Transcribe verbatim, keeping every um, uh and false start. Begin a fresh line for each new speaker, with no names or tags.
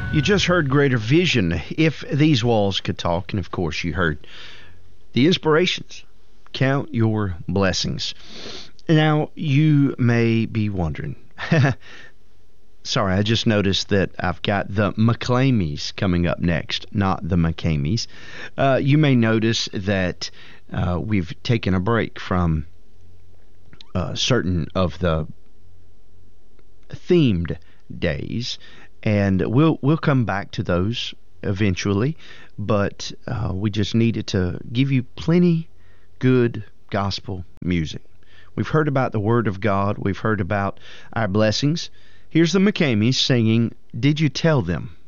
You just heard Greater Vision, If These Walls Could Talk, and of course you heard the Inspirations, Count Your Blessings. Now, you may be wondering, sorry, I just noticed that I've got the McClamies coming up next, not the McCamies. Uh, you may notice that uh, we've taken a break from uh, certain of the themed days, and we'll we'll come back to those eventually, but uh, we just needed to give you plenty good gospel music. We've heard about the Word of God. We've heard about our blessings. Here's the McCamies singing, Did You Tell Them?